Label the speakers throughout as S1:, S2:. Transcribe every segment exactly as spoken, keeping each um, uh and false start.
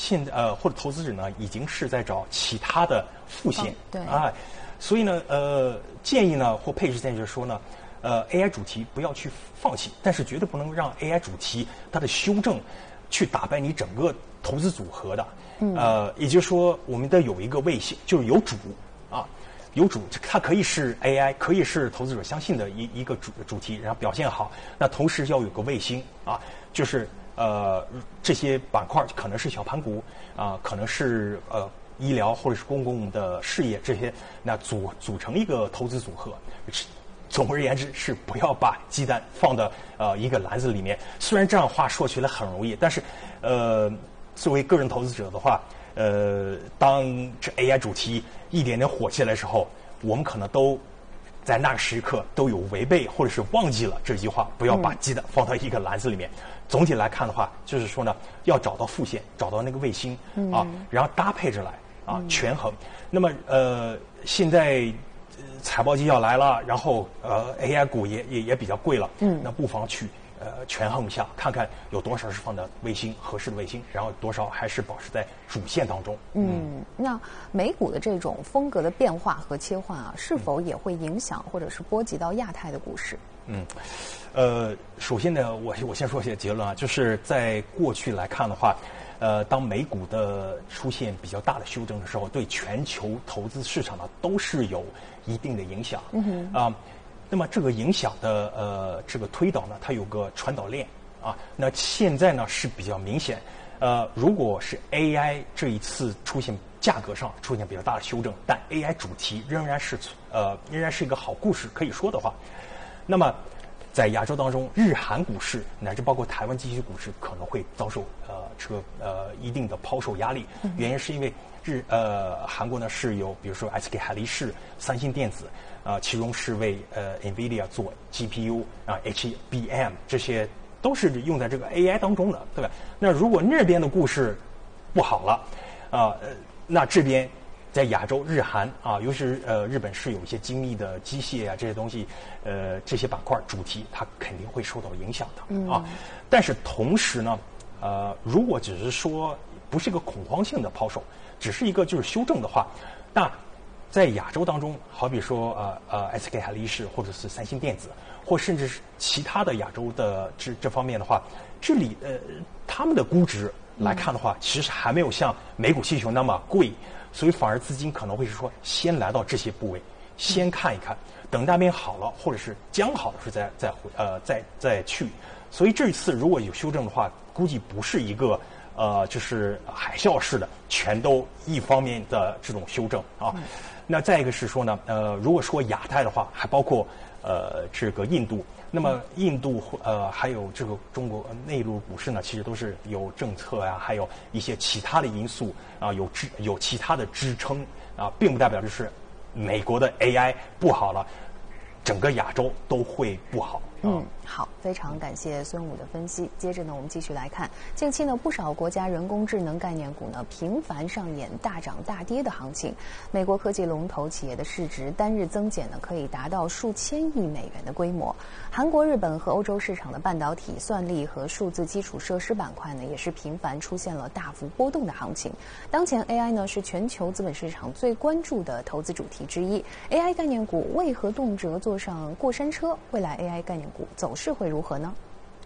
S1: 现呃或者投资者呢已经是在找其他的副线，
S2: 哦、对
S1: 啊，所以呢呃建议呢或配置建议就是说呢，呃 A I 主题不要去放弃，但是绝对不能让 A I 主题它的修正去打败你整个投资组合的。嗯、呃，也就是说我们得有一个卫星，就是有主啊。有主，它可以是 A I， 可以是投资者相信的一一个主主题，然后表现好。那同时要有个卫星啊，就是呃这些板块可能是小盘股啊，可能是呃医疗或者是公共的事业这些，那组组成一个投资组合。总而言之是不要把鸡蛋放到呃一个篮子里面。虽然这样话说起来很容易，但是呃作为个人投资者的话。呃，当这 A I 主题一点点火起来的时候，我们可能都在那个时刻都有违背或者是忘记了这句话，不要把鸡蛋放到一个篮子里面。嗯、总体来看的话，就是说呢，要找到副线，找到那个卫星、嗯、啊，然后搭配着来啊，嗯、权衡。那么呃，现在、呃、财报季要来了，然后呃 A I 股也也也比较贵了，嗯，那不妨去。呃，权衡一下，看看有多少是放的卫星合适的卫星，然后多少还是保持在主线当中。
S2: 嗯，嗯那美股的这种风格的变化和切换啊，是否也会影响或者是波及到亚太的股市？
S1: 嗯，呃，首先呢，我我先说一些结论啊，就是在过去来看的话，呃，当美股的出现比较大的修正的时候，对全球投资市场呢都是有一定的影响。嗯哼啊。呃那么这个影响的呃这个推导呢，它有个传导链啊。那现在呢是比较明显，呃，如果是 A I 这一次出现价格上出现比较大的修正，但 A I 主题仍然是呃仍然是一个好故事可以说的话，那么在亚洲当中，日韩股市乃至包括台湾地区股市可能会遭受呃这个呃一定的抛售压力，原因是因为日呃韩国呢是有比如说 S K 海力士、三星电子。啊、呃，其中是为呃 NVIDIA 做 G P U 啊 H B M 这些都是用在这个 A I 当中的，对吧？那如果那边的故事不好了，啊、呃，那这边在亚洲日韩啊，尤其是呃日本是有一些精密的机械啊这些东西，呃这些板块主题它肯定会受到影响的、嗯、啊。但是同时呢，呃，如果只是说不是一个恐慌性的抛售，只是一个就是修正的话，那在亚洲当中，好比说呃呃 S K 海力士或者是三星电子，或甚至是其他的亚洲的这这方面的话，这里呃他们的估值来看的话，其实还没有像美股需求那么贵，所以反而资金可能会是说先来到这些部位，先看一看，等那边好了或者是将好的时候再再回呃再再去。所以这一次如果有修正的话，估计不是一个。呃，就是海啸式的，全都一方面的这种修正啊。嗯、那再一个是说呢，呃，如果说亚太的话，还包括呃这个印度，那么印度呃还有这个中国内陆股市呢，其实都是有政策呀、啊，还有一些其他的因素啊，有支有其他的支撑啊，并不代表就是美国的 A I 不好了，整个亚洲都会不好。
S2: 嗯，好，非常感谢孙武的分析。接着呢，我们继续来看，近期呢，不少国家人工智能概念股呢频繁上演大涨大跌的行情。美国科技龙头企业的市值单日增减呢可以达到数千亿美元的规模。韩国、日本和欧洲市场的半导体、算力和数字基础设施板块呢也是频繁出现了大幅波动的行情。当前 A I 呢是全球资本市场最关注的投资主题之一。A I 概念股为何动辄坐上过山车？未来 A I 概念股走势会如何呢？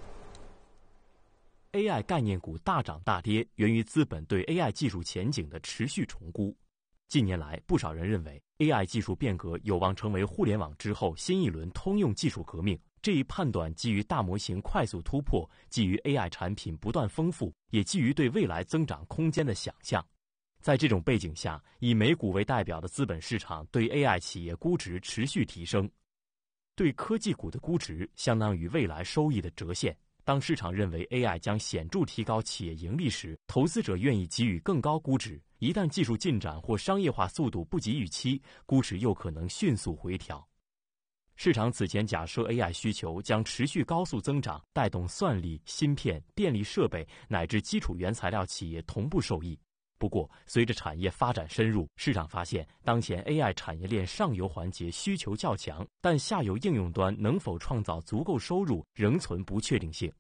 S3: A I 概念股大涨大跌，源于资本对 A I 技术前景的持续重估。近年来，不少人认为 A I 技术变革有望成为互联网之后新一轮通用技术革命。这一判断基于大模型快速突破，基于 A I 产品不断丰富，也基于对未来增长空间的想象。在这种背景下，以美股为代表的资本市场对 A I 企业估值持续提升。对科技股的估值相当于未来收益的折现。当市场认为 A I 将显著提高企业盈利时，投资者愿意给予更高估值。一旦技术进展或商业化速度不及预期，估值又可能迅速回调。市场此前假设 A I 需求将持续高速增长，带动算力、芯片、电力设备乃至基础原材料企业同步受益。不过，随着产业发展深入，市场发现当前 A I 产业链上游环节需求较强，但下游应用端能否创造足够收入仍存不确定性。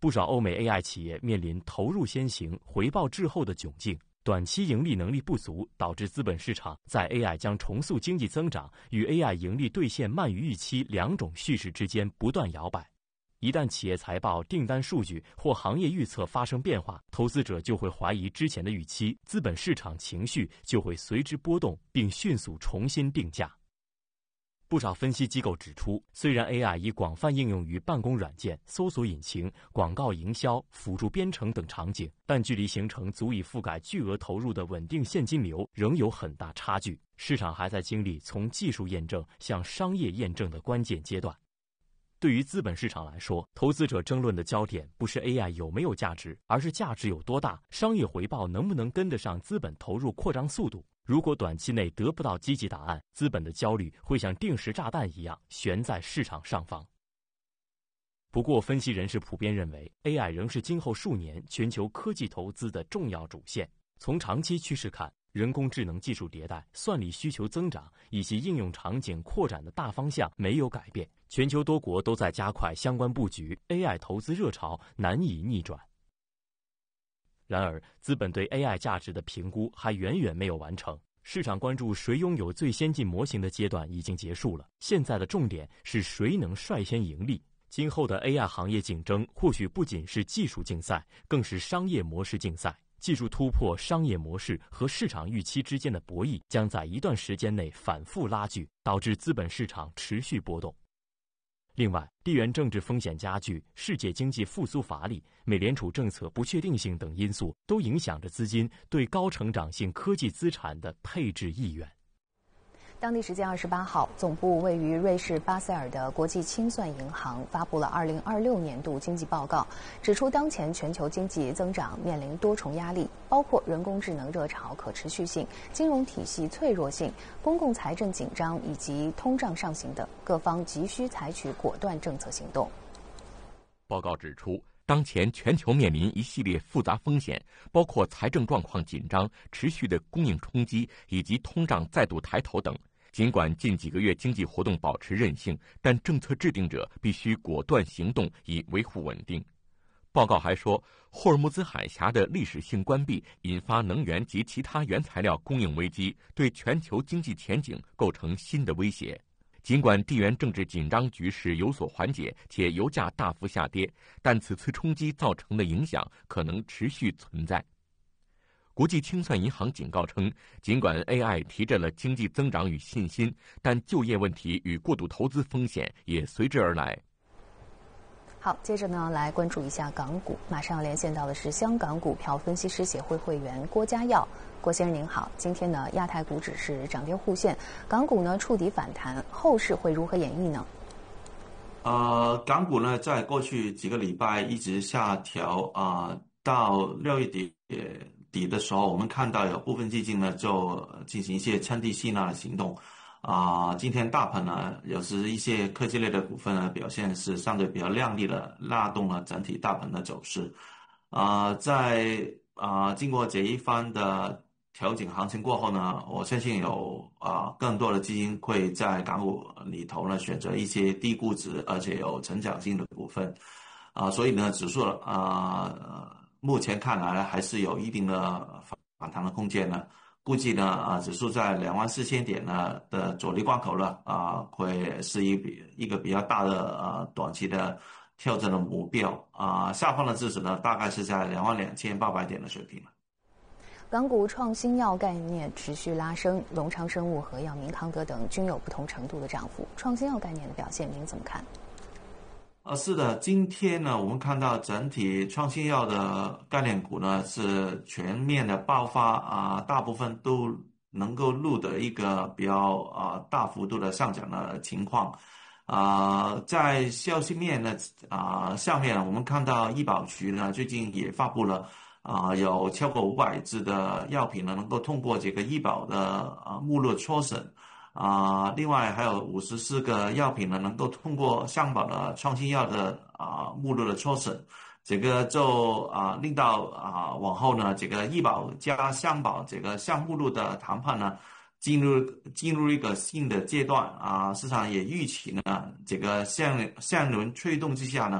S3: 不少欧美 A I 企业面临投入先行、回报滞后的窘境，短期盈利能力不足，导致资本市场在 A I 将重塑经济增长与 A I 盈利兑现慢于预期两种叙事之间不断摇摆。一旦企业财报、订单数据或行业预测发生变化，投资者就会怀疑之前的预期，资本市场情绪就会随之波动，并迅速重新定价。不少分析机构指出，虽然 A I 已广泛应用于办公软件、搜索引擎、广告营销、辅助编程等场景，但距离形成足以覆盖巨额投入的稳定现金流仍有很大差距。市场还在经历从技术验证向商业验证的关键阶段。对于资本市场来说，投资者争论的焦点不是 A I 有没有价值，而是价值有多大，商业回报能不能跟得上资本投入扩张速度。如果短期内得不到积极答案，资本的焦虑会像定时炸弹一样悬在市场上方。不过，分析人士普遍认为 ，A I 仍是今后数年全球科技投资的重要主线。从长期趋势看，人工智能技术迭代、算力需求增长以及应用场景扩展的大方向没有改变，全球多国都在加快相关布局 ，A I 投资热潮难以逆转。然而，资本对 A I 价值的评估还远远没有完成。市场关注谁拥有最先进模型的阶段已经结束了，现在的重点是谁能率先盈利。今后的 A I 行业竞争或许不仅是技术竞赛，更是商业模式竞赛。技术突破、商业模式和市场预期之间的博弈将在一段时间内反复拉锯，导致资本市场持续波动。另外，地缘政治风险加剧、世界经济复苏乏力、美联储政策不确定性等因素，都影响着资金对高成长性科技资产的配置意愿。
S2: 当地时间二十八号，总部位于瑞士巴塞尔的国际清算银行发布了二零二六年度经济报告，指出当前全球经济增长面临多重压力，包括人工智能热潮可持续性、金融体系脆弱性、公共财政紧张以及通胀上行等，各方急需采取果断政策行动。
S4: 报告指出，当前全球面临一系列复杂风险，包括财政状况紧张、持续的供应冲击以及通胀再度抬头等。尽管近几个月经济活动保持韧性，但政策制定者必须果断行动以维护稳定。报告还说，霍尔木兹海峡的历史性关闭引发能源及其他原材料供应危机，对全球经济前景构成新的威胁。尽管地缘政治紧张局势有所缓解，且油价大幅下跌，但此次冲击造成的影响可能持续存在。国际清算银行警告称，尽管 A I 提振了经济增长与信心，但就业问题与过度投资风险也随之而来。
S2: 好，接着呢，来关注一下港股。马上要连线到的是香港股票分析师协会会员郭家耀。郭先生您好，今天呢，亚太股指是涨跌互现，港股呢触底反弹，后市会如何演绎呢？
S5: 呃，港股呢，在过去几个礼拜一直下调啊、呃，到六月底底的时候，我们看到有部分基金呢就进行一些趁低吸纳的行动。啊、呃，今天大盘呢，有时一些科技类的股份呢表现是相对比较亮丽的，拉动了整体大盘的走势。啊、呃，在啊、呃、经过这一番的调整行情过后呢，我相信有啊、呃、更多的基金会在港股里头呢选择一些低估值而且有成长性的股份。啊、呃，所以呢，指数啊、呃、目前看来还是有一定的反弹的空间呢。估计呢，啊，指数在两万四千点呢的阻力关口了，啊，会是一比一个比较大的啊短期的跳升的目标，啊，下方的支持呢大概是在两万两千八百点的水平了。
S2: 港股创新药概念持续拉升，隆昌生物和药明康德等均有不同程度的涨幅。创新药概念的表现，您怎么看？
S5: 呃，是的，今天呢，我们看到整体创新药的概念股呢是全面的爆发啊、呃，大部分都能够录得一个比较啊、呃、大幅度的上涨的情况。啊、呃，在消息面呢啊、呃、下面我们看到医保局呢最近也发布了啊、呃、有超过五百支的药品呢能够通过这个医保的啊、呃、目录初审。啊、呃，另外还有五十四个药品呢，能够通过香港的创新药的啊、呃、目录的初审，这个就啊、呃、令到啊、呃、往后呢，这个医保加香保这个项目录的谈判呢，进入进入一个新的阶段啊、呃，市场也预期呢，这个相相轮推动之下呢，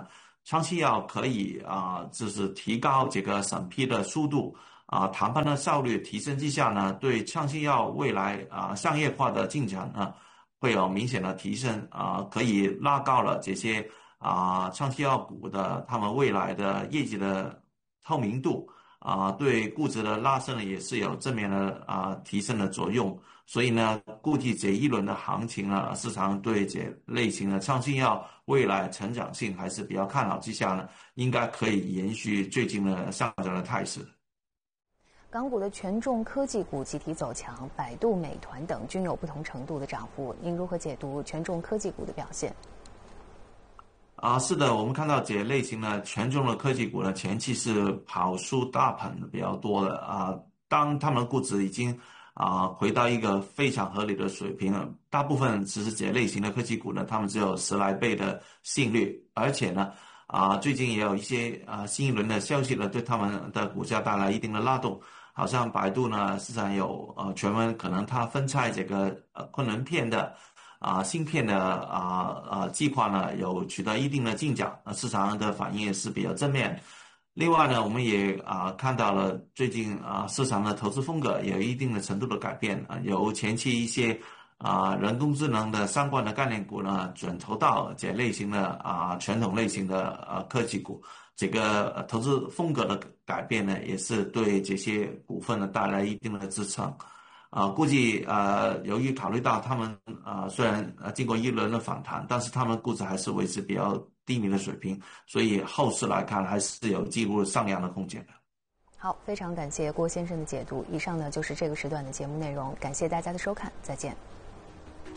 S5: 创新药可以啊，就是提高这个审批的速度啊，谈判的效率提升之下呢，对创新药未来啊商业化的进展呢会有明显的提升啊，可以拉高了这些啊创新药股的他们未来的业绩的透明度啊，对估值的拉升呢也是有正面的啊提升的作用。所以呢，估计这一轮的行情呢，市场对这类型的创新药未来成长性还是比较看好之下呢，应该可以延续最近的上涨的态势。
S2: 港股的权重科技股集体走强，百度、美团等均有不同程度的涨幅。您如何解读权重科技股的表现？
S5: 啊，是的，我们看到这类型的权重的科技股呢，前期是跑输大盘的比较多的啊，当他们的估值已经啊，回到一个非常合理的水平了。大部分其实这类型的科技股呢，他们只有十来倍的市盈率，而且呢，啊，最近也有一些啊新一轮的消息呢，对他们的股价带来一定的拉动。好像百度呢，市场有呃传闻，可能它分拆这个呃昆仑片的啊芯片的啊啊计划呢，有取得一定的进展，啊，市场的反应也是比较正面。另外呢，我们也啊看到了最近啊市场的投资风格有一定的程度的改变啊，由前期一些啊人工智能的相关的概念股呢，转投到这类型的啊传统类型的啊科技股，这个投资风格的改变呢，也是对这些股份呢带来一定的支撑。啊，估计呃，由于考虑到他们啊，虽然呃经过一轮的反弹，但是他们估值还是维持比较低迷的水平，所以后市来看还是有进一步上扬的空间的。
S2: 好，非常感谢郭先生的解读。以上呢就是这个时段的节目内容，感谢大家的收看，再见。